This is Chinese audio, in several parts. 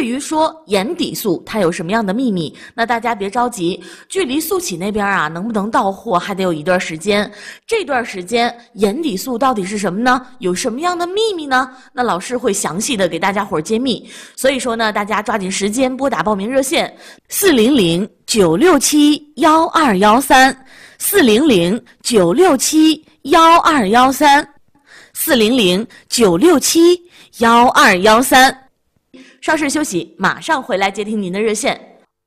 于说眼底素它有什么样的秘密，那大家别着急，距离素起那边啊能不能到货还得有一段时间。这段时间眼底素到底是什么呢？有什么样的秘密呢？那老师会详细的给大家伙揭秘。所以说呢，大家抓紧时间拨打报名热线400-967-1213，400-967-1213。稍事休息，马上回来接听您的热线。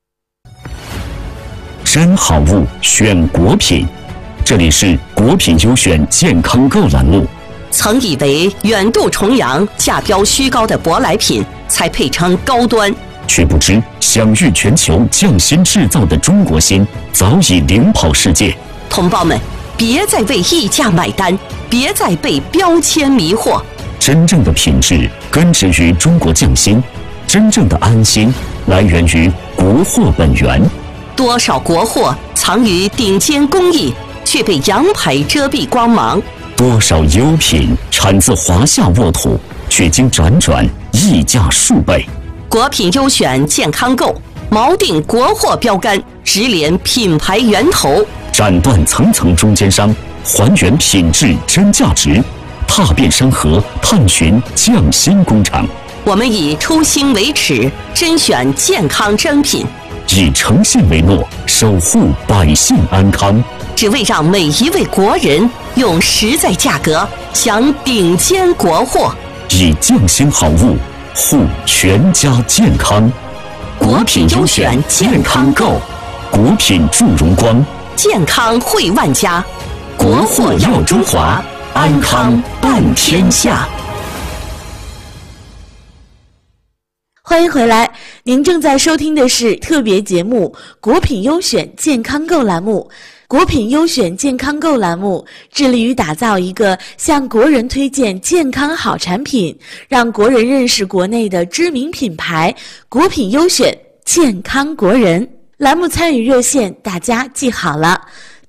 真好物选果品，这里是果品优选健康购栏目。 曾以为远渡重洋、价标虚高的舶来品才配称高端， 却不知享誉全球匠心制造的中国心早已领跑世界。 同胞们，别再为溢价买单，别再被标签迷惑。 真正的品质根植于中国匠心，真正的安心来源于国货本源。 多少国货藏于顶尖工艺，却被洋牌遮蔽光芒； 多少优品产自华夏沃土，却经辗转溢价数倍。 果品优选健康购，锚定国货标杆，直连品牌源头， 斩断层层中间商，还原品质真价值，踏遍山河，探寻匠心工厂。 我们以初心为尺，甄选健康真品， 以诚信为诺，守护百姓安康， 只为让每一位国人用实在价格享顶尖国货， 以匠心好物护全家健康。 果品优选健康购， 果品助荣光， 健康惠万家， 国货耀中华，安康伴天下。 欢迎回来，您正在收听的是特别节目《果品优选健康购》栏目。果品优选健康购栏目致力于打造一个向国人推荐健康好产品，让国人认识国内的知名品牌。果品优选健康国人栏目参与热线大家记好了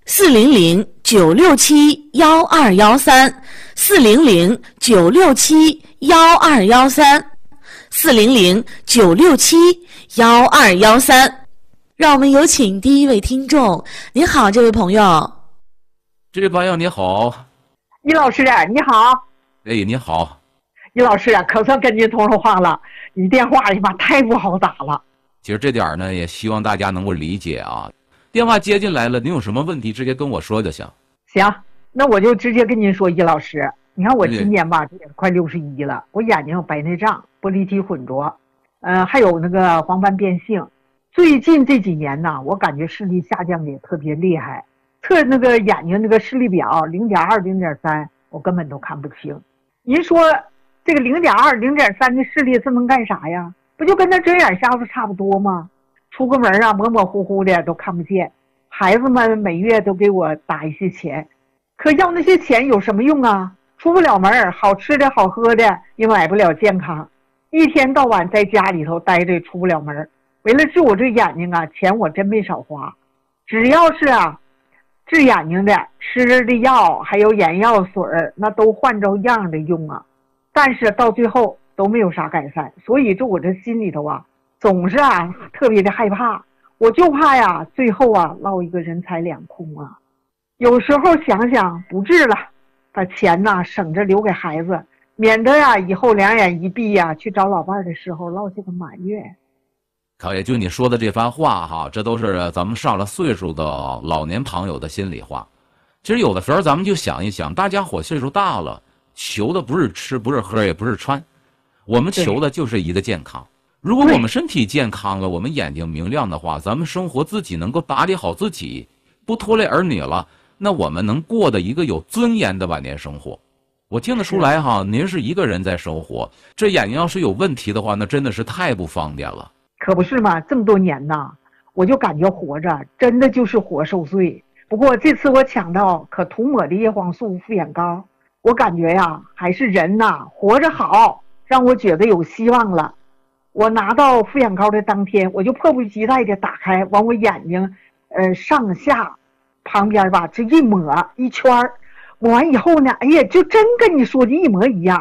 ，400-967-1213，400-967-1213。让我们有请第一位听众。您好，这位朋友。 这位朋友你好。 于老师你好。 哎，你好。 于老师可算跟您通上话了，你电话哎妈太不好打了。 其实这点呢，也希望大家能够理解啊。电话接进来了，您有什么问题直接跟我说就行。 行，那我就直接跟您说，于老师，你看我今年吧，这也快61了，我眼睛有白内障、玻璃体混浊，还有那个黄斑变性。最近这几年呢，我感觉视力下降的也特别厉害，测那个眼睛那个视力表0.2、0.3，我根本都看不清。您说这个0.2、0.3的视力这能干啥呀？不就跟那针眼瞎子差不多吗？出个门啊，模模糊糊的都看不见。孩子们每月都给我打一些钱，可要那些钱有什么用啊？出不了门，好吃的好喝的也买不了健康，一天到晚在家里头待着，出不了门。为了治我这眼睛啊，钱我真没少花。只要是治眼睛的吃的药还有眼药水那都换着样的用啊，但是到最后都没有啥改善。所以我这心里头总是特别的害怕，我就怕最后落一个人财两空啊。有时候想想不治了，把钱省着留给孩子，免得以后两眼一闭去找老伴的时候落下个埋怨。 可也就你说的这番话哈，这都是咱们上了岁数的老年朋友的心里话。其实有的时候咱们就想一想，大家伙岁数大了，求的不是吃，不是喝，也不是穿，我们求的就是一个健康。如果我们身体健康了，我们眼睛明亮的话，咱们生活自己能够打理好自己，不拖累儿女了，那我们能过的一个有尊严的晚年生活。我听得出来您是一个人在生活，这眼睛要是有问题的话，那真的是太不方便了。 可不是嘛，这么多年我就感觉活着真的就是活受罪。不过这次我抢到可涂抹的叶黄素复眼膏，我感觉还是人活着好，让我觉得有希望了。我拿到复眼膏的当天，我就迫不及待的打开，往我眼睛上下旁边这一抹一圈，抹完以后呢，哎呀，就真跟你说的一模一样。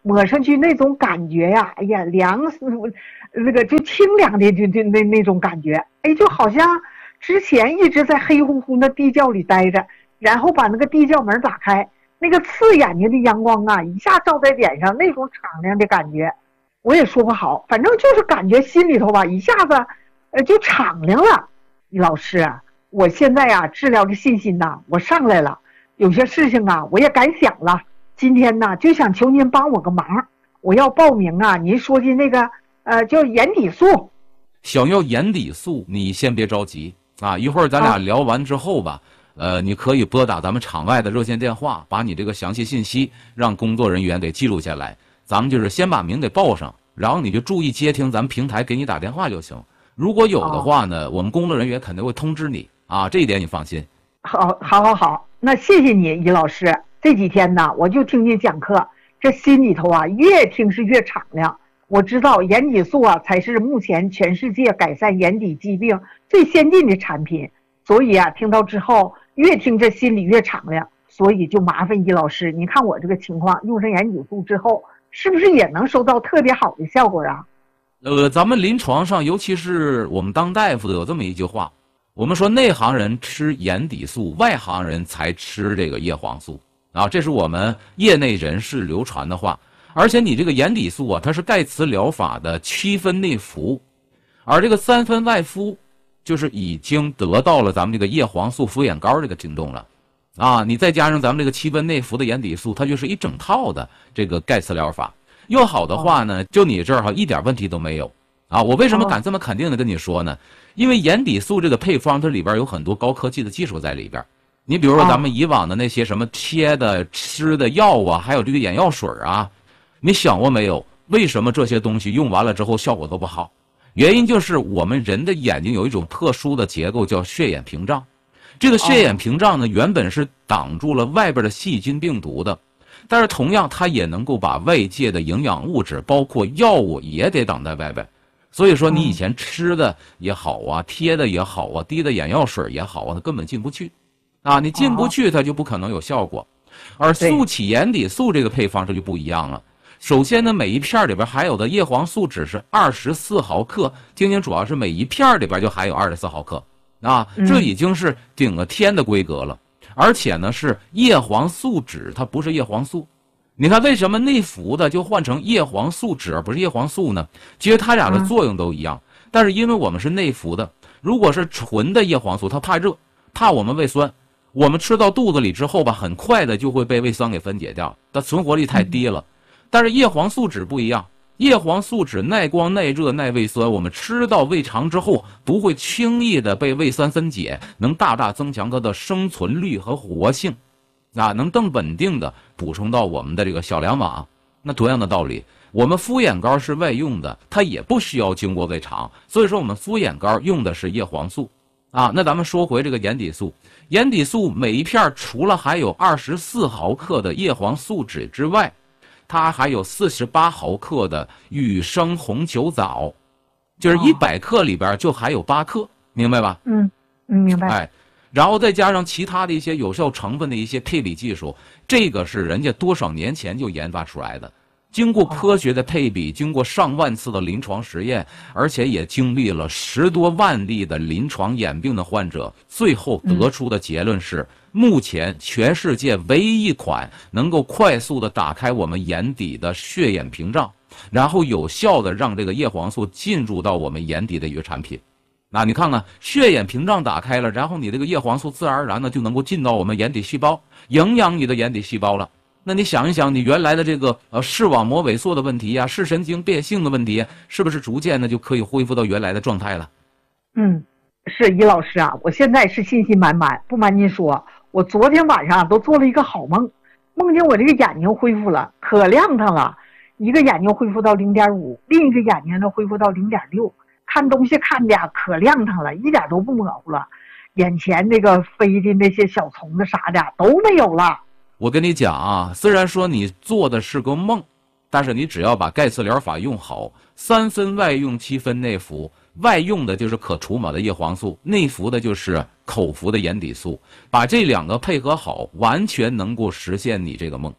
抹上去那种感觉呀，哎呀，那个就清凉的那种感觉，哎，就好像之前一直在黑乎乎的地窖里待着，然后把那个地窖门打开，那个刺眼睛的阳光啊，一下照在脸上，那种敞亮的感觉，我也说不好，反正就是感觉心里头吧，一下子就敞亮了。李老师啊，我现在啊治疗的信心呐，我上来了，有些事情啊我也敢想了。今天呢就想求您帮我个忙，我要报名啊您说的那个叫眼底素。 想要眼底素，你先别着急啊，一会儿咱俩聊完之后吧，你可以拨打咱们场外的热线电话，把你这个详细信息让工作人员给记录下来。咱们就是先把名给报上，然后你就注意接听咱们平台给你打电话就行。如果有的话呢，我们工作人员肯定会通知你啊，这一点你放心。 好，那谢谢你，尹老师。这几天呢，我就听你讲课，这心里头啊越听是越敞亮。我知道眼底素啊才是目前全世界改善眼底疾病最先进的产品，所以啊听到之后越听这心里越敞亮。所以就麻烦尹老师，你看我这个情况用上眼底素之后，是不是也能收到特别好的效果啊？ 咱们临床上，尤其是我们当大夫的有这么一句话，我们说内行人吃眼底素，外行人才吃这个叶黄素啊，这是我们业内人士流传的话。而且你这个眼底素啊，它是钙磁疗法的7分内服，而这个3分外敷，就是已经得到了咱们这个叶黄素敷眼膏这个进动了啊。你再加上咱们这个7分内服的眼底素，它就是一整套的这个钙磁疗法。要好的话呢，就你这儿哈一点问题都没有啊！我为什么敢这么肯定的跟你说呢？因为眼底素这个配方它里边有很多高科技的技术在里边。你比如说咱们以往的那些什么贴的、吃的药啊，还有这个眼药水啊，你想过没有？为什么这些东西用完了之后效果都不好？原因就是我们人的眼睛有一种特殊的结构叫血眼屏障。这个血眼屏障呢，原本是挡住了外边的细菌病毒的。但是同样，它也能够把外界的营养物质，包括药物，也得挡在外边。所以说，你以前吃的也好啊，贴的也好啊，滴的眼药水也好啊，它根本进不去，啊，你进不去，它就不可能有效果。而素起眼底素这个配方这就不一样了。首先呢，每一片里边含有的叶黄素只是24毫克，听听主要是每一片里边就含有24毫克，啊，这已经是顶了天的规格了。而且呢是叶黄素酯，它不是叶黄素。你看为什么内服的就换成叶黄素酯而不是叶黄素呢？其实它俩的作用都一样，但是因为我们是内服的，如果是纯的叶黄素，它怕热，怕我们胃酸，我们吃到肚子里之后吧，很快的就会被胃酸给分解掉，它存活率太低了。但是叶黄素酯不一样，叶黄素酯耐光、耐热、耐胃酸，我们吃到胃肠之后不会轻易的被胃酸分解，能大大增强它的生存率和活性，啊，能更稳定的补充到我们的这个小梁网。那同样的道理，我们敷眼膏是外用的，它也不需要经过胃肠，所以说我们敷眼膏用的是叶黄素，啊，那咱们说回这个眼底素，眼底素每一片除了含有24毫克的叶黄素酯之外，它还有48毫克的羽生红球藻，就是100克里边就含有8克，明白吧？ 明白。 哎，然后再加上其他的一些有效成分的一些配比技术，这个是人家多少年前就研发出来的，经过科学的配比，经过上万次的临床实验，而且也经历了10多万例的临床眼病的患者，最后得出的结论是，目前全世界唯一一款能够快速的打开我们眼底的血眼屏障，然后有效的让这个叶黄素进入到我们眼底的一个产品。那你看看，血眼屏障打开了，然后你这个叶黄素自然而然的就能够进到我们眼底细胞，营养你的眼底细胞了。那你想一想，你原来的这个视网膜萎缩的问题呀，视神经变性的问题，是不是逐渐的就可以恢复到原来的状态了？ 是尹老师啊，我现在是信心满满。不瞒您说，我昨天晚上都做了一个好梦，梦见我这个眼睛恢复了，可亮堂了，一个眼睛恢复到0.5，另一个眼睛呢恢复到0.6，看东西看的可亮堂了，一点都不模糊了，眼前那个飞的那些小虫子啥的都没有了。 我跟你讲啊，虽然说你做的是个梦，但是你只要把钙磁疗法用好，3分外用7分内服，外用的就是可除锰的叶黄素，内服的就是口服的眼底素，把这2个配合好，完全能够实现你这个梦。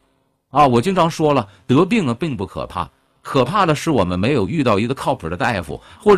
啊，我经常说了，得病并不可怕，可怕的是我们没有遇到一个靠谱的大夫，或者